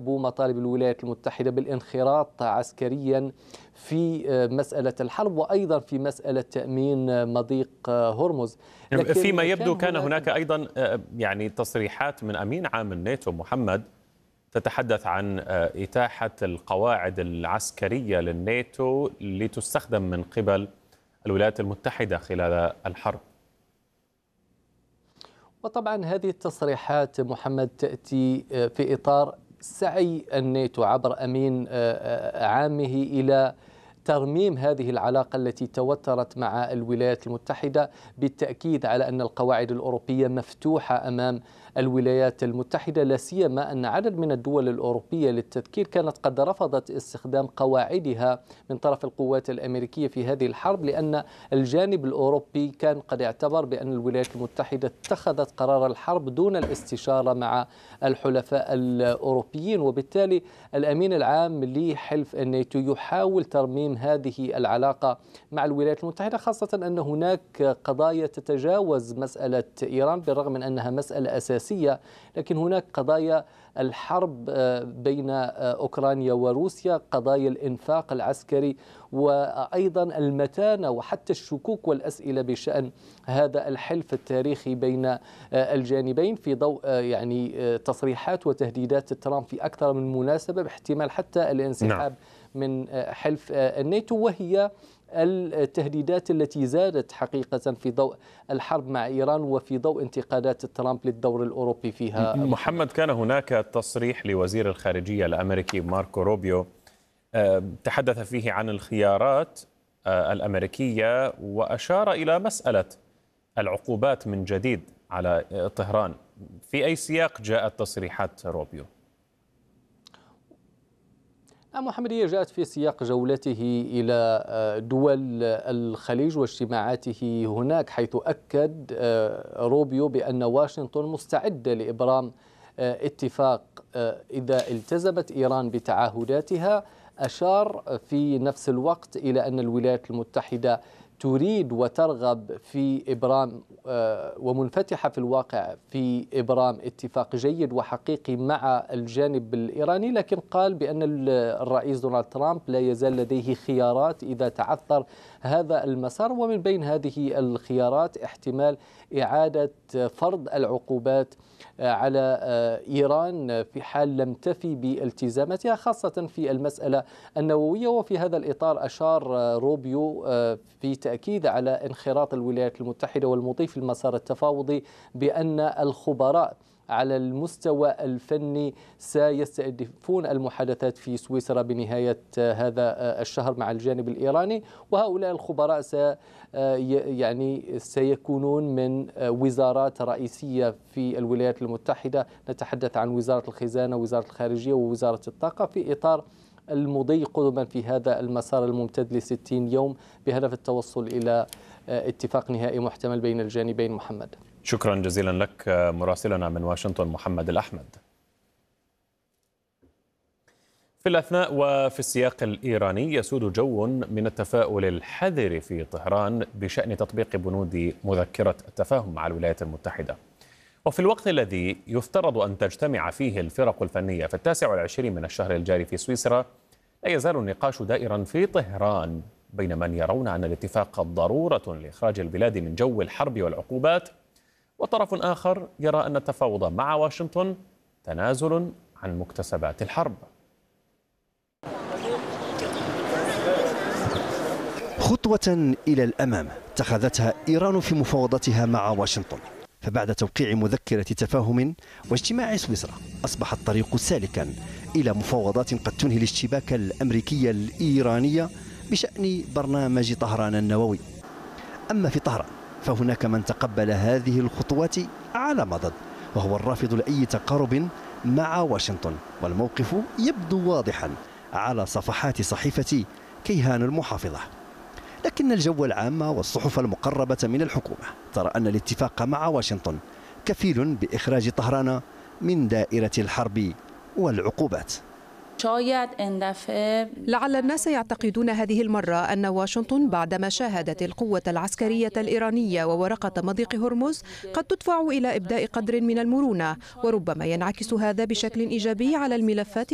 مطالب الولايات المتحدة بالانخراط عسكريا في مسألة الحرب وأيضا في مسألة تأمين مضيق هرمز. فيما يبدو كان هناك أيضا يعني تصريحات من أمين عام الناتو محمد تتحدث عن إتاحة القواعد العسكرية للناتو لتستخدم من قبل الولايات المتحدة خلال الحرب. وطبعا هذه التصريحات محمد تأتي في إطار سعي الناتو عبر أمين عامه إلى ترميم هذه العلاقة التي توترت مع الولايات المتحدة، بالتأكيد على أن القواعد الأوروبية مفتوحة أمام الولايات المتحدة، لا سيما أن عدد من الدول الأوروبية للتذكير كانت قد رفضت استخدام قواعدها من طرف القوات الأمريكية في هذه الحرب، لأن الجانب الأوروبي كان قد اعتبر بأن الولايات المتحدة اتخذت قرار الحرب دون الاستشارة مع الحلفاء الأوروبيين. وبالتالي الأمين العام لحلف الناتو يحاول ترميم هذه العلاقة مع الولايات المتحدة، خاصة أن هناك قضايا تتجاوز مسألة إيران بالرغم من أنها مسألة أساسية، لكن هناك قضايا الحرب بين أوكرانيا وروسيا، قضايا الإنفاق العسكري، وأيضا المتانة وحتى الشكوك والأسئلة بشأن هذا الحلف التاريخي بين الجانبين في ضوء يعني تصريحات وتهديدات ترامب في أكثر من مناسبة باحتمال حتى الانسحاب من حلف الناتو، وهي التهديدات التي زادت حقيقة في ضوء الحرب مع إيران وفي ضوء انتقادات ترامب للدور الأوروبي فيها. محمد، كان هناك تصريح لوزير الخارجية الأمريكي ماركو روبيو تحدث فيه عن الخيارات الأمريكية وأشار إلى مسألة العقوبات من جديد على طهران. في أي سياق جاءت تصريحات روبيو؟ محمد، هي جاءت في سياق جولته إلى دول الخليج واجتماعاته هناك، حيث أكد روبيو بأن واشنطن مستعدة لإبرام اتفاق إذا التزمت إيران بتعهداتها. أشار في نفس الوقت إلى أن الولايات المتحدة تريد وترغب في إبرام ومنفتحة في الواقع في إبرام اتفاق جيد وحقيقي مع الجانب الإيراني، لكن قال بأن الرئيس دونالد ترامب لا يزال لديه خيارات إذا تعثر هذا المسار، ومن بين هذه الخيارات احتمال إعادة فرض العقوبات على إيران في حال لم تفي بالتزاماتها، خاصة في المسألة النووية. وفي هذا الإطار أشار روبيو في تأكيد على انخراط الولايات المتحدة والمضي في المسار التفاوضي بأن الخبراء على المستوى الفني سيستهدفون المحادثات في سويسرا بنهاية هذا الشهر مع الجانب الإيراني، وهؤلاء الخبراء سيكونون من وزارات رئيسية في الولايات المتحدة. نتحدث عن وزارة الخزانة، وزارة الخارجية، ووزارة الطاقة، في إطار المضي قدما في هذا المسار الممتد ل60 يوم بهدف التوصل إلى اتفاق نهائي محتمل بين الجانبين. محمد، شكرا جزيلا لك مراسلنا من واشنطن محمد الأحمد. في الأثناء وفي السياق الإيراني يسود جو من التفاؤل الحذر في طهران بشأن تطبيق بنود مذكرة التفاهم مع الولايات المتحدة، وفي الوقت الذي يفترض أن تجتمع فيه الفرق الفنية في 29 من الشهر الجاري في سويسرا، لا يزال النقاش دائرا في طهران بين من يرون أن الاتفاق ضرورة لإخراج البلاد من جو الحرب والعقوبات، وطرف آخر يرى أن التفاوض مع واشنطن تنازل عن مكتسبات الحرب. خطوة إلى الأمام اتخذتها إيران في مفاوضاتها مع واشنطن، فبعد توقيع مذكرة تفاهم واجتماع سويسرا أصبح الطريق سالكا إلى مفاوضات قد تنهي الاشتباك الأمريكي الإيراني بشأن برنامج طهران النووي. أما في طهران فهناك من تقبل هذه الخطوات على مضض، وهو الرافض لأي تقارب مع واشنطن، والموقف يبدو واضحا على صفحات صحيفة كيهان المحافظة. لكن الجو العام والصحف المقربة من الحكومة ترى أن الاتفاق مع واشنطن كفيل بإخراج طهران من دائرة الحرب والعقوبات. لعل الناس يعتقدون هذه المرة أن واشنطن بعدما شاهدت القوة العسكرية الإيرانية وورقة مضيق هرمز قد تدفع إلى إبداء قدر من المرونة، وربما ينعكس هذا بشكل إيجابي على الملفات